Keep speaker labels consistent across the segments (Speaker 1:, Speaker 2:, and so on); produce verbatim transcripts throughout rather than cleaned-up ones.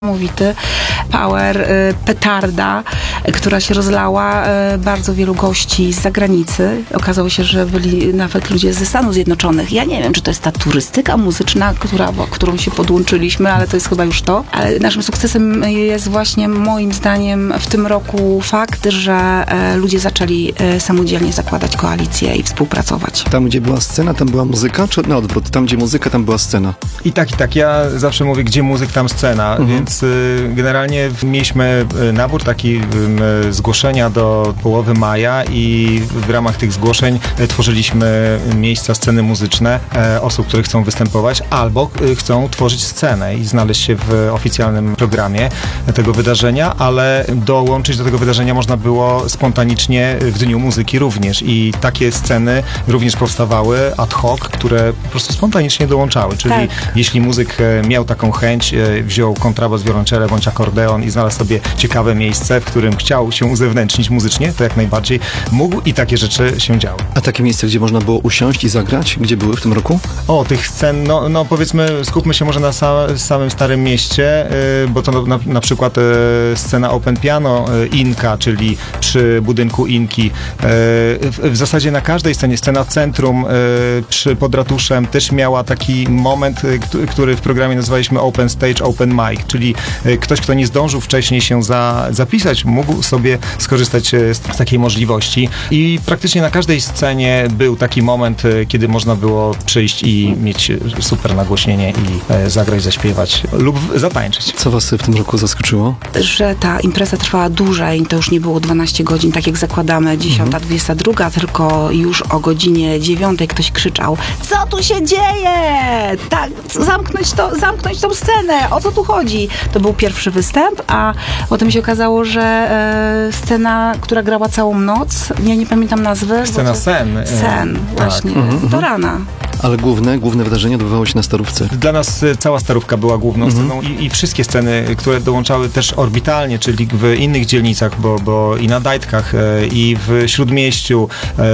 Speaker 1: Niesamowity power, petarda, która się rozlała, bardzo wielu gości z zagranicy. Okazało się, że byli nawet ludzie ze Stanów Zjednoczonych. Ja nie wiem, czy to jest ta turystyka muzyczna, która, którą się podłączyliśmy, ale to jest chyba już to. Ale naszym sukcesem jest właśnie moim zdaniem w tym roku fakt, że ludzie zaczęli samodzielnie zakładać koalicje i współpracować.
Speaker 2: Tam, gdzie była scena, tam była muzyka, czy na odwrót? Tam, gdzie muzyka, tam była scena?
Speaker 3: I tak, i tak. Ja zawsze mówię, gdzie muzyk, tam scena, mhm. więc generalnie mieliśmy nabór taki zgłoszenia do połowy maja i w ramach tych zgłoszeń tworzyliśmy miejsca, sceny muzyczne osób, które chcą występować albo chcą tworzyć scenę i znaleźć się w oficjalnym programie tego wydarzenia, ale dołączyć do tego wydarzenia można było spontanicznie w Dniu Muzyki również i takie sceny również powstawały ad hoc, które po prostu spontanicznie dołączały, czyli tak. Jeśli muzyk miał taką chęć, wziął kontrabas, wiolonczelę bądź akordeon i znalazł sobie ciekawe miejsce, w którym chciał się uzewnętrznić muzycznie, to jak najbardziej mógł i takie rzeczy się działy.
Speaker 2: A takie miejsce, gdzie można było usiąść i zagrać? Gdzie były w tym roku?
Speaker 3: O, tych scen, no, no powiedzmy, skupmy się może na sa- samym Starym Mieście, yy, bo to na, na przykład yy, scena Open Piano yy, Inka, czyli przy budynku Inki. Yy, w, w zasadzie na każdej scenie, scena Centrum yy, przy, pod ratuszem też miała taki moment, yy, który w programie nazwaliśmy Open Stage, Open Mic, czyli yy, ktoś, kto nie zdążył wcześniej się za, zapisać, mógł sobie skorzystać z, z takiej możliwości i praktycznie na każdej scenie był taki moment, kiedy można było przyjść i mieć super nagłośnienie i e, zagrać, zaśpiewać lub zatańczyć.
Speaker 2: Co was w tym roku zaskoczyło?
Speaker 1: Że ta impreza trwała dłużej, to już nie było dwanaście godzin, tak jak zakładamy, dziesiąta, dwudziesta druga, tylko już o godzinie dziewiątej ktoś krzyczał: co tu się dzieje? Tak, zamknąć to, zamknąć tą scenę, o co tu chodzi? To był pierwszy występ, a potem się okazało, że e, scena, która grała całą noc, ja nie pamiętam nazwy.
Speaker 3: Scena
Speaker 1: to,
Speaker 3: Sen.
Speaker 1: Sen,
Speaker 3: tak.
Speaker 1: właśnie,
Speaker 2: Mhm,
Speaker 1: do rana.
Speaker 2: Ale główne, główne wydarzenie odbywało się na Starówce.
Speaker 3: Dla nas cała Starówka była główną
Speaker 2: mhm.
Speaker 3: sceną i, i wszystkie sceny, które dołączały też orbitalnie, czyli w innych dzielnicach, bo, bo i na Dajtkach, e, i w Śródmieściu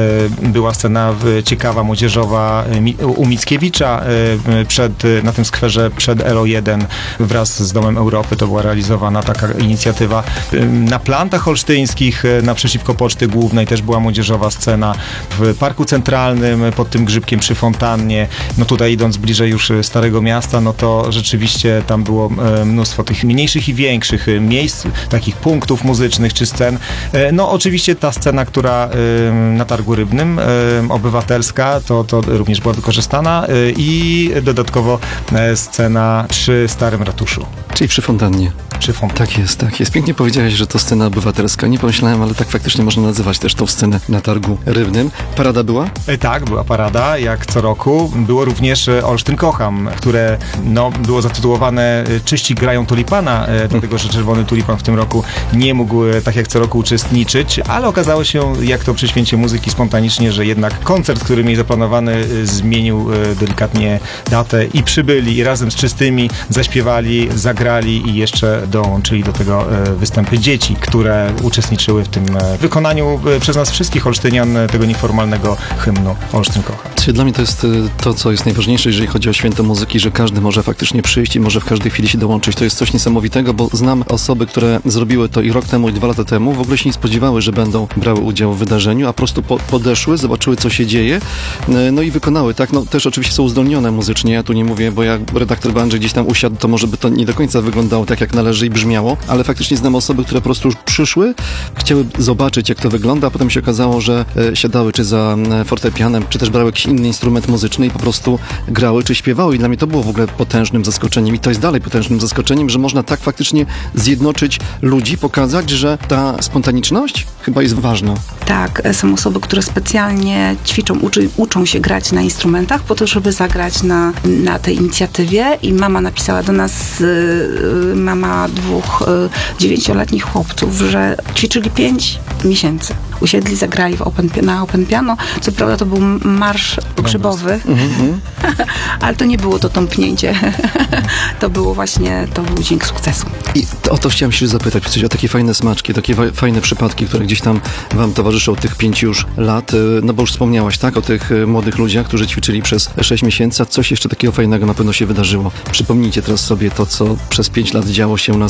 Speaker 3: e, była scena ciekawa, młodzieżowa u Mickiewicza e, przed, na tym skwerze przed L O jeden wraz z Domem Europy. To była realizowana taka inicjatywa. E, na Plantach Olsztyńskich, e, naprzeciwko Poczty Głównej też była młodzieżowa scena. W Parku Centralnym pod tym grzybkiem przy fontannie. No tutaj idąc bliżej już Starego Miasta, no to rzeczywiście tam było e, mnóstwo tych mniejszych i większych e, miejsc, takich punktów muzycznych czy scen. E, no oczywiście ta scena, która e, na Targu Rybnym, e, obywatelska, to, to również była wykorzystana e, i dodatkowo e, scena przy Starym Ratuszu.
Speaker 2: Czyli przy fontannie.
Speaker 3: Przy fontannie.
Speaker 2: Tak jest, tak jest. Pięknie powiedziałeś, że to scena obywatelska. Nie pomyślałem, ale tak faktycznie można nazywać też tą scenę na Targu Rybnym. Parada była?
Speaker 3: E, tak, była parada, jak co roku. Było również Olsztyn kocham, które no, było zatytułowane Czyści grają tulipana, dlatego że Czerwony Tulipan w tym roku nie mógł tak jak co roku uczestniczyć, ale okazało się, jak to przy Święcie Muzyki spontanicznie, że jednak koncert, który mieli zaplanowany, zmienił delikatnie datę i przybyli i razem z Czystymi zaśpiewali, zagrali i jeszcze dołączyli do tego występy dzieci, które uczestniczyły w tym wykonaniu przez nas wszystkich olsztynian tego nieformalnego hymnu Olsztyn kocham.
Speaker 2: Czyli dla mnie to jest to, co jest najważniejsze, jeżeli chodzi o święto muzyki, że każdy może faktycznie przyjść i może w każdej chwili się dołączyć. To jest coś niesamowitego, bo znam osoby, które zrobiły to i rok temu, i dwa lata temu, w ogóle się nie spodziewały, że będą brały udział w wydarzeniu, a po prostu po, podeszły, zobaczyły, co się dzieje, no i wykonały, tak? No też oczywiście są uzdolnione muzycznie, ja tu nie mówię, bo jak redaktor Andrzej gdzieś tam usiadł, to może by to nie do końca wyglądało tak, jak należy i brzmiało, ale faktycznie znam osoby, które po prostu już przyszły, chciały zobaczyć, jak to wygląda, a potem się okazało, że e, siadały czy za fortepianem, czy też brały jakiś inny instrument muzyczny i po prostu grały czy śpiewały i dla mnie to było w ogóle potężnym zaskoczeniem i to jest dalej potężnym zaskoczeniem, że można tak faktycznie zjednoczyć ludzi, pokazać, że ta spontaniczność chyba jest ważna.
Speaker 1: Tak, są osoby, które specjalnie ćwiczą, uczy, uczą się grać na instrumentach po to, żeby zagrać na, na tej inicjatywie i mama napisała do nas, yy, mama dwóch yy, dziewięcioletnich chłopców, że ćwiczyli pięć miesięcy. Usiedli, zagrali w open, na open piano. Co prawda to był marsz pogrzebowy, mm-hmm. ale to nie było to tąpnięcie. To było właśnie, to był dźwięk sukcesu.
Speaker 2: I to, o to chciałem się zapytać, coś o takie fajne smaczki, takie wa- fajne przypadki, które gdzieś tam wam towarzyszą od tych pięciu już lat. No bo już wspomniałaś, tak, o tych młodych ludziach, którzy ćwiczyli przez sześć miesięcy, a coś jeszcze takiego fajnego na pewno się wydarzyło. Przypomnijcie teraz sobie to, co przez pięć lat działo się na